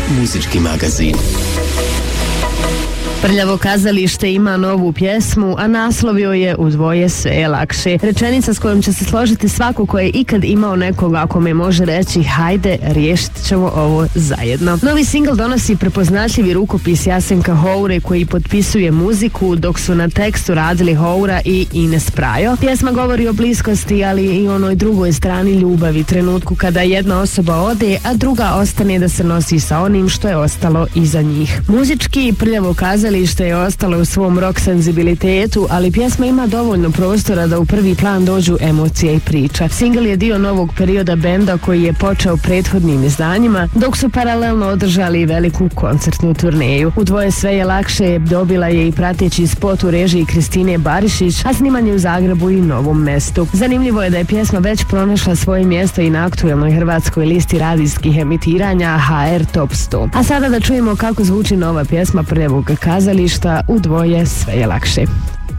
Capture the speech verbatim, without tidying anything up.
muzički magazin. Prljavo kazalište ima novu pjesmu, a naslov joj je U dvoje sve je lakše. Rečenica s kojom će se složiti svako ko je ikad imao nekoga kome može reći hajde, riješit ćemo ovo zajedno. Novi singl donosi prepoznatljivi rukopis Jasenka Houre koji potpisuje muziku, dok su na tekstu radili Houra i Ines Prajo. Pjesma govori o bliskosti, ali i onoj drugoj strani ljubavi, trenutku kada jedna osoba ode, a druga ostane da se nosi sa onim što je ostalo iza njih. Muzički Prljavo kazalište je ostalo u svom rock senzibilitetu, ali pjesma ima dovoljno prostora da u prvi plan dođu emocije i priča. Singl je dio novog perioda benda koji je počeo prethodnim izdanjima, dok su paralelno održali veliku koncertnu turneju. U dvoje sve je lakše dobila je i prateći spot u režiji Kristine Barišić, a snimanje u Zagrebu i Novom mestu. Zanimljivo je da je pjesma već pronašla svoje mjesto i na aktuelnoj hrvatskoj listi radijskih emitiranja H R Top sto. A sada da čujemo kako zvuči nova pjesma Prljavog kazališta U dvoje sve je lakše.